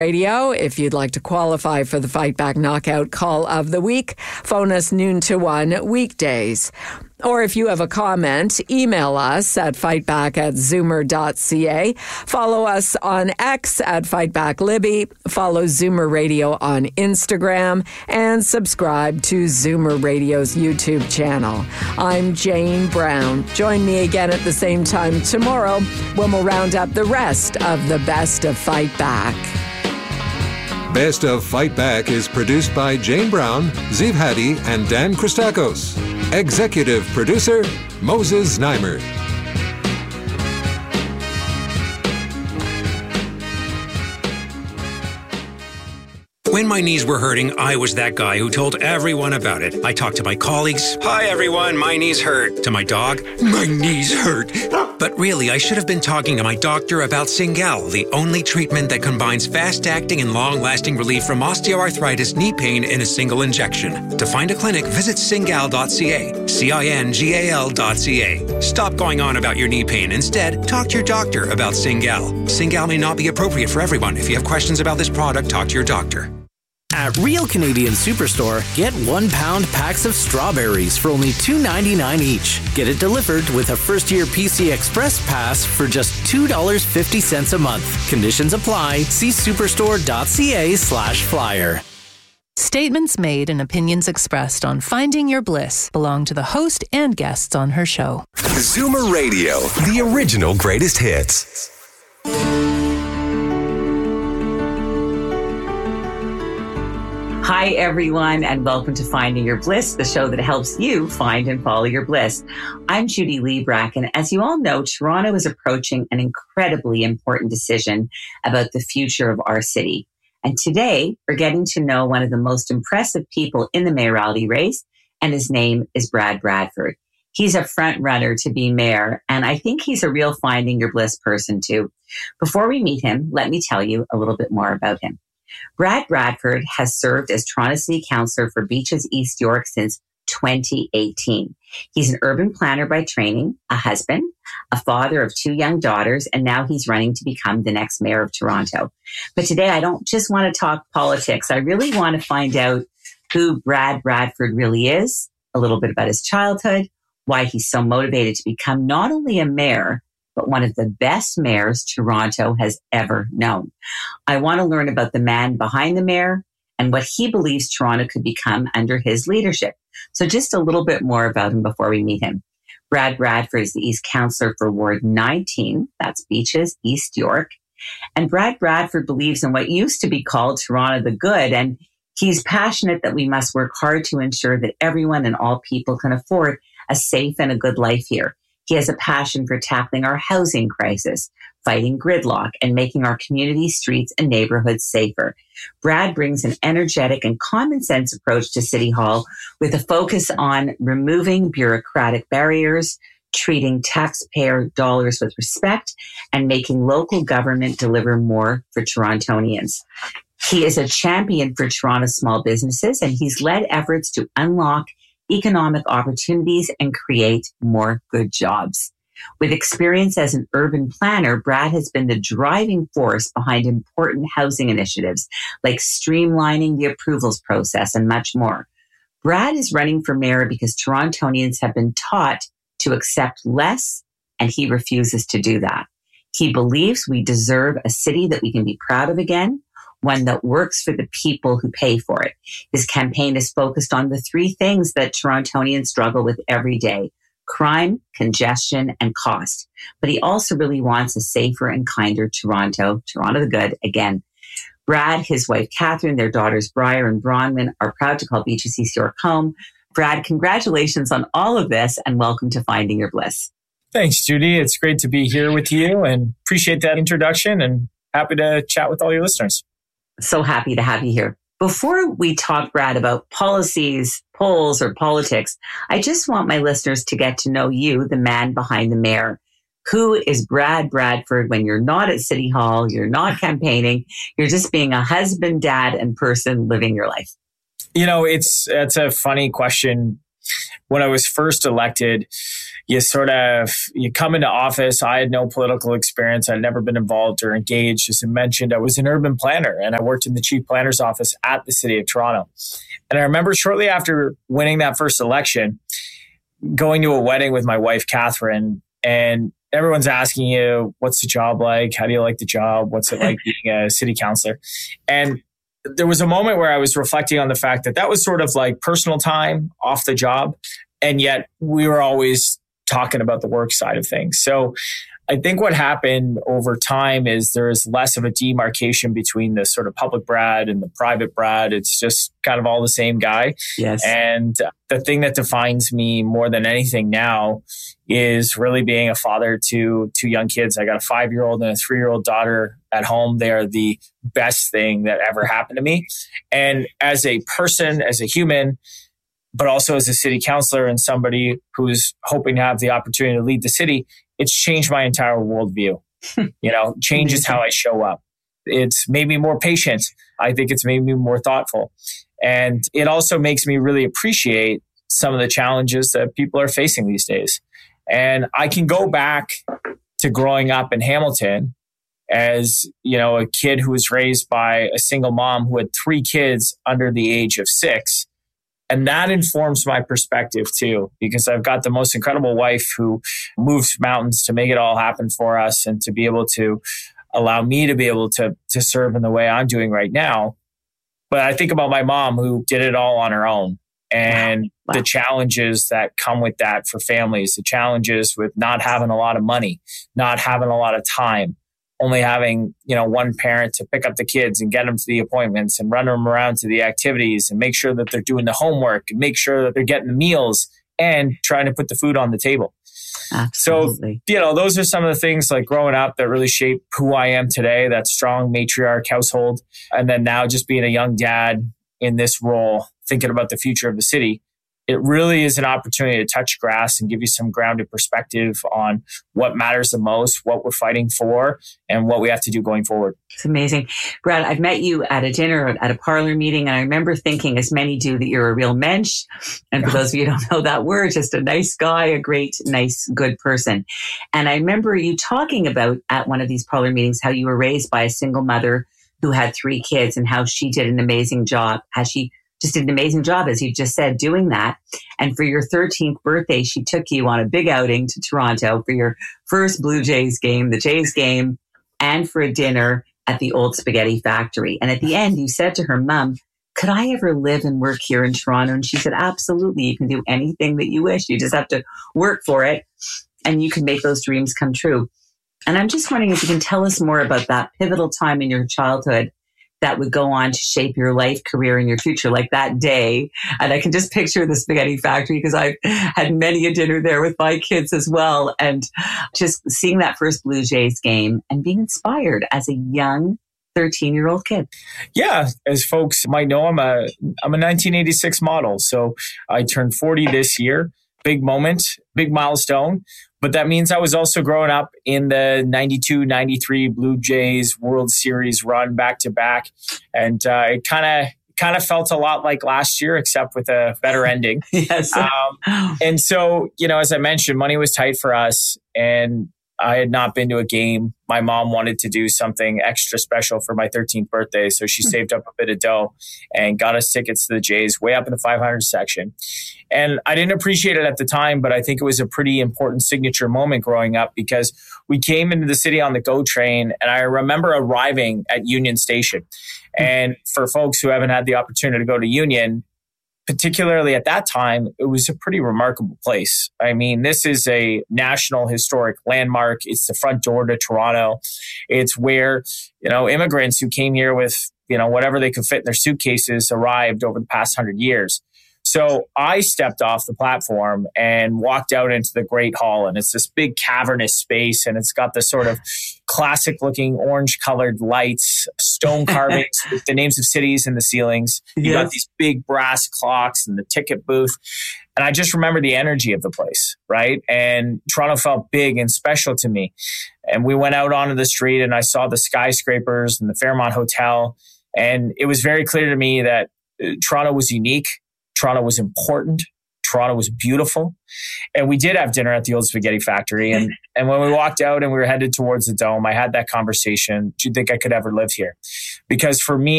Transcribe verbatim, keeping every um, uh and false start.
Radio. If you'd like to qualify for the Fight Back Knockout Call of the Week, phone us noon to one weekdays. Or if you have a comment, email us at fightback at zoomer dot c a. Follow us on X at FightbackLibby. Follow Zoomer Radio on Instagram. And subscribe to Zoomer Radio's YouTube channel. I'm Jane Brown. Join me again at the same time tomorrow when we'll round up the rest of the best of Fight Back. Best of Fight Back is produced by Jane Brown, Ziv Hattie, and Dan Christakos. Executive producer, Moses Znaimer. When my knees were hurting, I was that guy who told everyone about it. I talked to my colleagues. Hi, everyone. My knees hurt. To my dog. My knees hurt. But really, I should have been talking to my doctor about Cingal, the only treatment that combines fast-acting and long-lasting relief from osteoarthritis knee pain in a single injection. To find a clinic, visit cingal dot c a. C I N G A L dot C A. Stop going on about your knee pain. Instead, talk to your doctor about Cingal. Cingal may not be appropriate for everyone. If you have questions about this product, talk to your doctor. At Real Canadian Superstore, get one pound packs of strawberries for only two ninety-nine each. Get it delivered with a first-year P C Express pass for just two dollars and fifty cents a month. Conditions apply. See superstore dot c a slash flyer. Statements made and opinions expressed on Finding Your Bliss belong to the host and guests on her show. Zoomer Radio, the original greatest hits. Hi, everyone, and welcome to Finding Your Bliss, the show that helps you find and follow your bliss. I'm Judy Liebrack, and as you all know, Toronto is approaching an incredibly important decision about the future of our city. And today, we're getting to know one of the most impressive people in the mayoralty race, and his name is Brad Bradford. He's a front runner to be mayor, and I think he's a real Finding Your Bliss person, too. Before we meet him, let me tell you a little bit more about him. Brad Bradford has served as Toronto City Councillor for Beaches East York since twenty eighteen. He's an urban planner by training, a husband, a father of two young daughters, and now he's running to become the next mayor of Toronto. But today I don't just want to talk politics. I really want to find out who Brad Bradford really is, a little bit about his childhood, why he's so motivated to become not only a mayor, but one of the best mayors Toronto has ever known. I want to learn about the man behind the mayor and what he believes Toronto could become under his leadership. So just a little bit more about him before we meet him. Brad Bradford is the East Councillor for Ward nineteen, that's Beaches, East York. And Brad Bradford believes in what used to be called Toronto the Good, and he's passionate that we must work hard to ensure that everyone and all people can afford a safe and a good life here. He has a passion for tackling our housing crisis, fighting gridlock, and making our community streets and neighborhoods safer. Brad brings an energetic and common sense approach to City Hall with a focus on removing bureaucratic barriers, treating taxpayer dollars with respect, and making local government deliver more for Torontonians. He is a champion for Toronto small businesses, and he's led efforts to unlock economic opportunities and create more good jobs. With experience as an urban planner, Brad has been the driving force behind important housing initiatives like streamlining the approvals process and much more. Brad is running for mayor because Torontonians have been taught to accept less, and he refuses to do that. He believes we deserve a city that we can be proud of again, one that works for the people who pay for it. His campaign is focused on the three things that Torontonians struggle with every day: crime, congestion, and cost. But he also really wants a safer and kinder Toronto, Toronto the Good, again. Brad, his wife Catherine, their daughters Briar and Bronwyn are proud to call Beaches East York home. Brad, congratulations on all of this and welcome to Finding Your Bliss. Thanks, Judy. It's great to be here with you and appreciate that introduction and happy to chat with all your listeners. So happy to have you here. Before we talk, Brad, about policies, polls, or politics, I just want my listeners to get to know you, the man behind the mayor. Who is Brad Bradford when you're not at City Hall, you're not campaigning, you're just being a husband, dad, and person living your life? You know, it's it's a funny question. when I was first elected, you sort of, you come into office. I had no political experience. I'd never been involved or engaged. As I mentioned, I was an urban planner and I worked in the chief planner's office at the city of Toronto. And I remember shortly after winning that first election, going to a wedding with my wife, Catherine, and everyone's asking you, what's the job like? How do you like the job? What's it like being a city councillor? And there was a moment where I was reflecting on the fact that that was sort of like personal time off the job. And yet we were always talking about the work side of things. So I think what happened over time is there is less of a demarcation between the sort of public Brad and the private Brad. It's just kind of all the same guy. Yes. And the thing that defines me more than anything now is really being a father to two young kids. I got a five-year-old and a three-year-old daughter at home. They are the best thing that ever happened to me. And as a person, as a human, but also as a city councillor and somebody who's hoping to have the opportunity to lead the city, it's changed my entire worldview. You know, changes how I show up. It's made me more patient. I think it's made me more thoughtful. And it also makes me really appreciate some of the challenges that people are facing these days. And I can go back to growing up in Hamilton as, you know, a kid who was raised by a single mom who had three kids under the age of six. And that informs my perspective too, because I've got the most incredible wife who moves mountains to make it all happen for us and to be able to allow me to be able to, to serve in the way I'm doing right now. But I think about my mom who did it all on her own and wow. Wow. the challenges that come with that for families, the challenges with not having a lot of money, not having a lot of time, only having, you know, one parent to pick up the kids and get them to the appointments and run them around to the activities and make sure that they're doing the homework and make sure that they're getting the meals and trying to put the food on the table. Absolutely. So, you know, those are some of the things like growing up that really shape who I am today, that strong matriarch household. And then now just being a young dad in this role, thinking about the future of the city. It really is an opportunity to touch grass and give you some grounded perspective on what matters the most, what we're fighting for, and what we have to do going forward. It's amazing. Brad, I've met you at a dinner, at a parlor meeting, and I remember thinking, as many do, that you're a real mensch. And for those of you who don't know that word, just a nice guy, a great, nice, good person. And I remember you talking about at one of these parlor meetings how you were raised by a single mother who had three kids and how she did an amazing job, how she just did an amazing job, as you just said, doing that. And for your thirteenth birthday, she took you on a big outing to Toronto for your first Blue Jays game, the Jays game, and for a dinner at the Old Spaghetti Factory. And at the end, you said to her, Mom, could I ever live and work here in Toronto? And she said, absolutely. You can do anything that you wish. You just have to work for it and you can make those dreams come true. And I'm just wondering if you can tell us more about that pivotal time in your childhood that would go on to shape your life, career, and your future, like that day. And I can just picture the Spaghetti Factory because I've had many a dinner there with my kids as well. And just seeing that first Blue Jays game and being inspired as a young thirteen-year-old kid. Yeah, as folks might know, I'm a I'm a nineteen eighty-six model. So I turned forty this year. Big moment, big milestone. But that means I was also growing up in the ninety-two ninety-three Blue Jays World Series run back to back. And uh, it kind of kind of felt a lot like last year, except with a better ending. Yes. Um, and so, you know, as I mentioned, money was tight for us. And I had not been to a game. My mom wanted to do something extra special for my thirteenth birthday. So she saved up a bit of dough and got us tickets to the Jays way up in the five hundred section. And I didn't appreciate it at the time, but I think it was a pretty important signature moment growing up because we came into the city on the GO train and I remember arriving at Union Station. And for folks who haven't had the opportunity to go to Union, particularly at that time, it was a pretty remarkable place. I mean, this is a national historic landmark. It's the front door to Toronto. It's where, you know, immigrants who came here with, you know, whatever they could fit in their suitcases arrived over the past hundred years. So I stepped off the platform and walked out into the Great Hall, and it's this big cavernous space, and it's got this sort of classic-looking orange-colored lights, stone carvings with the names of cities in the ceilings. You yes. got these big brass clocks and the ticket booth. And I just remember the energy of the place, right? And Toronto felt big and special to me. And we went out onto the street, and I saw the skyscrapers and the Fairmont Hotel, and it was very clear to me that uh, Toronto was unique. Toronto was important. Toronto was beautiful. And we did have dinner at the Old Spaghetti Factory. And, and when we walked out and we were headed towards the Dome, I had that conversation. Do you think I could ever live here? Because for me,